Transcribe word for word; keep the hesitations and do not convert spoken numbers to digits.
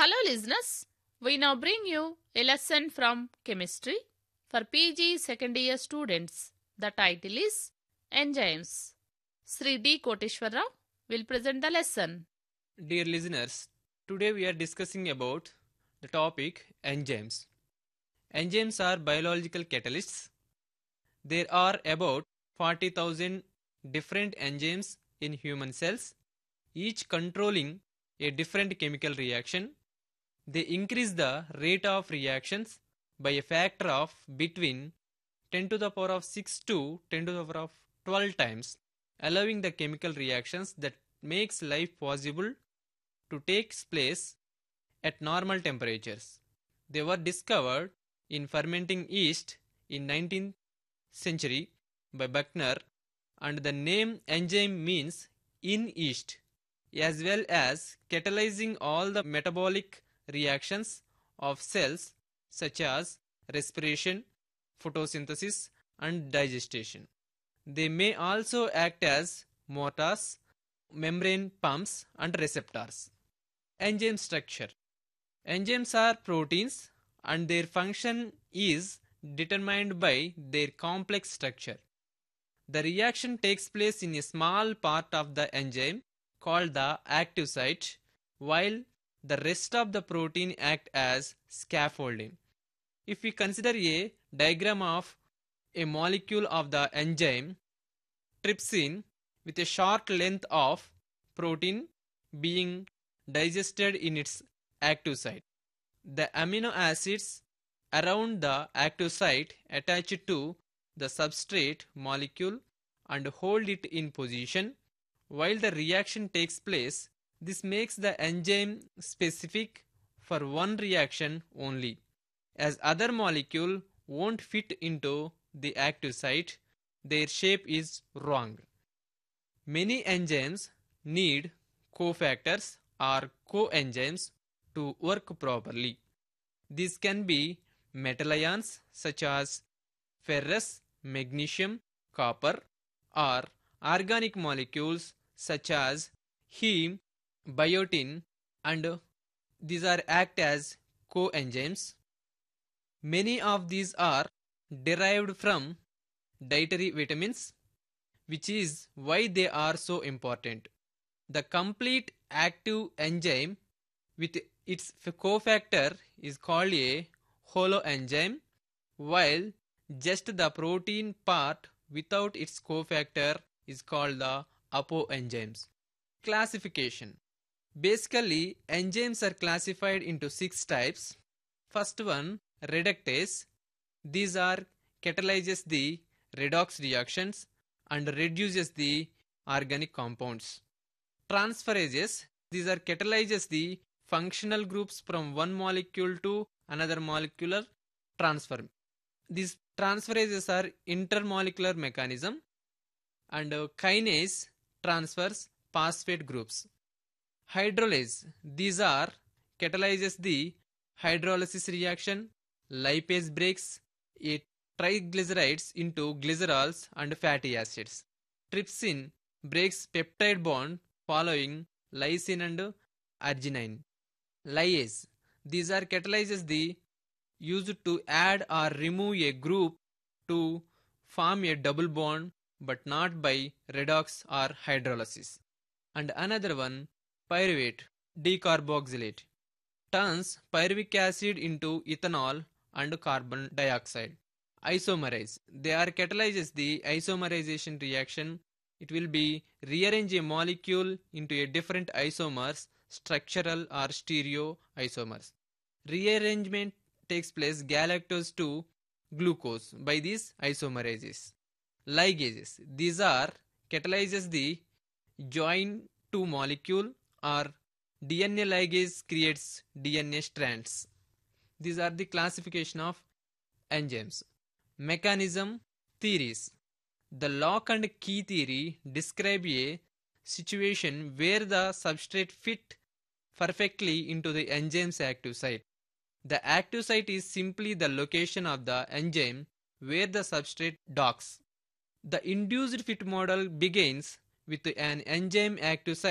Hello listeners, we now bring you a lesson from chemistry for P G second year students. The title is Enzymes. Sri D. Koteshwar Rao will present the lesson. Dear listeners, today we are discussing about the topic enzymes. Enzymes are biological catalysts. There are about forty thousand different enzymes in human cells, each controlling a different chemical reaction. They increase the rate of reactions by a factor of between ten to the power of six to ten to the power of twelve times, allowing the chemical reactions that makes life possible to take place at normal temperatures. They were discovered in fermenting yeast in nineteenth century by Buckner, and the name enzyme means in yeast, as well as catalyzing all the metabolic reactions of cells such as respiration, photosynthesis and digestion. They may also act as motors, membrane pumps and receptors. Enzyme structure. Enzymes are proteins and their function is determined by their complex structure. The reaction takes place in a small part of the enzyme called the active site, while the rest of the protein act as scaffolding. If we consider a diagram of a molecule of the enzyme trypsin with a short length of protein being digested in its active site, the amino acids around the active site attach to the substrate molecule and hold it in position while the reaction takes place. This makes the enzyme specific for one reaction only, as other molecule won't fit into the active site. Their shape is wrong. Many enzymes need cofactors or coenzymes to work properly. These can be metal ions such as ferrous, magnesium, copper, or organic molecules such as heme, biotin, and these are act as coenzymes. Many of these are derived from dietary vitamins, which is why they are so important. The complete active enzyme with its cofactor is called a holoenzyme, while just the protein part without its cofactor is called the apoenzymes. Classification. Basically, enzymes are classified into six types. First one, reductase. These are catalyzes the redox reactions and reduces the organic compounds. Transferases. These are catalyzes the functional groups from one molecule to another molecular transfer. These transferases are intermolecular mechanism, and uh, kinase transfers phosphate groups. Hydrolase. These are catalyzes the hydrolysis reaction. Lipase breaks a triglycerides into glycerols and fatty acids. Trypsin breaks peptide bond following lysine and arginine. Lyase. These are catalyzes the used to add or remove a group to form a double bond, but not by redox or hydrolysis. And another one, pyruvate decarboxylate, turns pyruvic acid into ethanol and carbon dioxide. Isomerase. They are catalyzes the isomerization reaction. It will be rearrange a molecule into a different isomers, structural or stereo isomers. Rearrangement takes place galactose to glucose by these isomerases. Ligases. These are catalyzes the join to molecule, or D N A ligase creates D N A strands. These are the classification of enzymes. Mechanism theories. The lock and key theory describe a situation where the substrate fit perfectly into the enzyme's active site. The active site is simply the location of the enzyme where the substrate docks. The induced fit model begins with an enzyme active site